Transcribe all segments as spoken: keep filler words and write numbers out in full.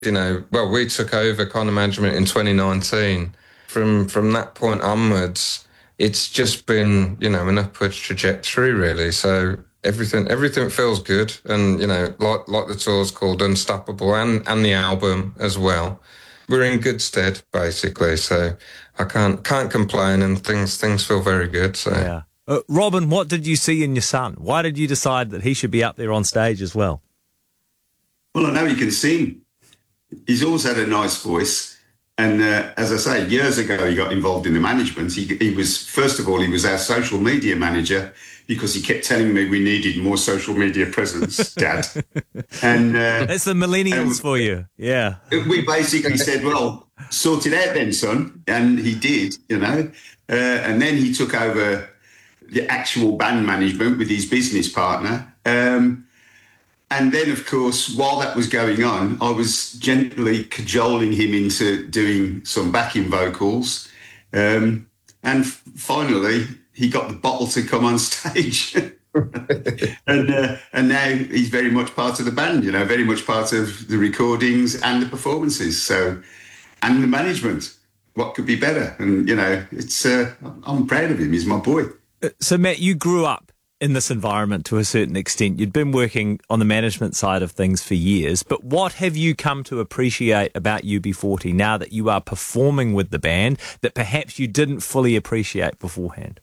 You know, well, we took over kind of management in twenty nineteen. From from that point onwards, it's just been, you know, an upward trajectory, really. So everything everything feels good, and you know, like like the tour's called Unstoppable, and and the album as well. We're in good stead, basically. So I can't can't complain, and things things feel very good. So yeah, uh, Robin, what did you see in your son? Why did you decide that he should be up there on stage as well? Well, I know he can sing. He's always had a nice voice. And uh, as I say, years ago, he got involved in the management. He, he was, first of all, he was our social media manager because he kept telling me we needed more social media presence, Dad. And uh, that's the millennials and for you. Yeah. We basically said, well, sort it out then, son. And he did, you know. Uh, and then he took over the actual band management with his business partner. Um And then, of course, while that was going on, I was gently cajoling him into doing some backing vocals. Um, and f- finally, he got the bottle to come on stage. and uh, and now he's very much part of the band, you know, very much part of the recordings and the performances. So, and the management. What could be better? And, you know, it's uh, I'm proud of him. He's my boy. So, Matt, you grew up in this environment to a certain extent. You'd been working on the management side of things for years, but what have you come to appreciate about U B forty now that you are performing with the band that perhaps you didn't fully appreciate beforehand?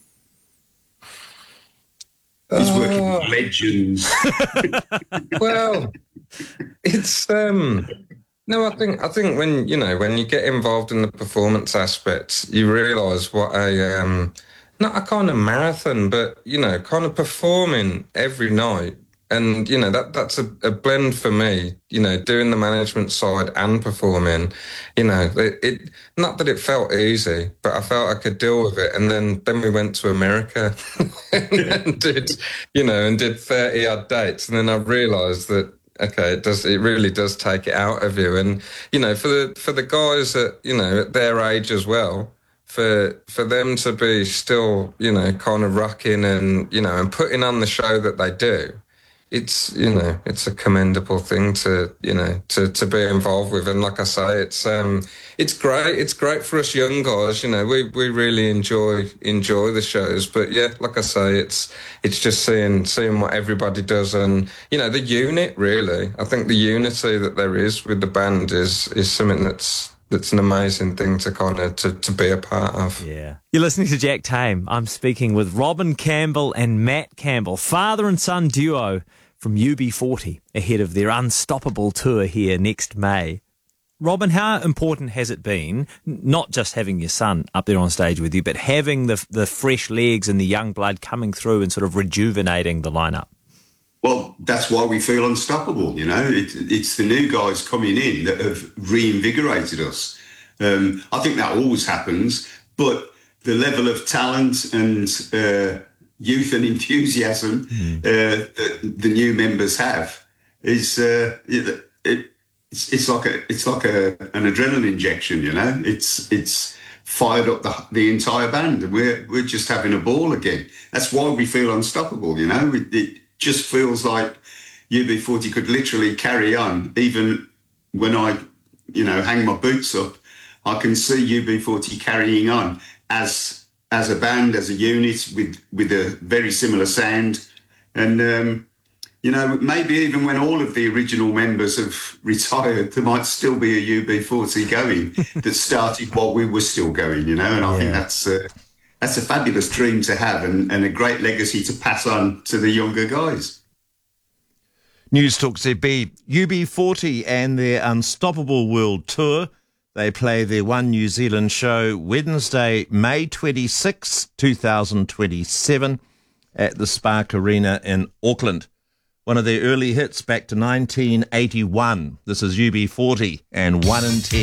He's working with legends. Well, it's um no, I think I think when you know when you get involved in the performance aspects, you realise what a um not a kind of marathon, but, you know, kind of performing every night. And, you know, that that's a, a blend for me, you know, doing the management side and performing, you know, it, it not that it felt easy, but I felt I could deal with it. And then, then we went to America and did, you know, and did thirty odd dates. And then I realised that, okay, it does, it really does take it out of you. And, you know, for the, for the guys at, you know, at their age as well, For for them to be still, you know, kind of rocking and, you know, and putting on the show that they do, it's, you know, it's a commendable thing to, you know, to, to be involved with. And like I say, it's um it's great. It's great for us young guys, you know, we, we really enjoy enjoy the shows. But yeah, like I say, it's it's just seeing seeing what everybody does and, you know, the unit really. I think the unity that there is with the band is is something that's It's an amazing thing to kind of to, to be a part of. Yeah. You're listening to Jack Tame. I'm speaking with Robin Campbell and Matt Campbell, father and son duo from U B forty, ahead of their Unstoppable tour here next May. Robin, how important has it been, not just having your son up there on stage with you, but having the the fresh legs and the young blood coming through and sort of rejuvenating the lineup? Well, that's why we feel unstoppable, you know. It, it's the new guys coming in that have reinvigorated us. Um, I think that always happens, but the level of talent and uh, youth and enthusiasm mm. uh, that the new members have is uh, it, it, it's, it's like a it's like a, an adrenaline injection, you know. It's it's fired up the, the entire band, and we're we're just having a ball again. That's why we feel unstoppable, you know. It, it, just feels like U B forty could literally carry on. Even when I, you know, hang my boots up, I can see U B forty carrying on as as a band, as a unit with with a very similar sound. And, um, you know, maybe even when all of the original members have retired, there might still be a U B forty going that started while we were still going, you know, and I yeah. think that's... Uh, That's a fabulous dream to have and, and a great legacy to pass on to the younger guys. Newstalk Z B, U B forty and their Unstoppable World Tour. They play their One New Zealand show Wednesday, May twenty-sixth, twenty twenty-seven at the Spark Arena in Auckland. One of their early hits back to nineteen eighty-one. This is U B forty and one in ten.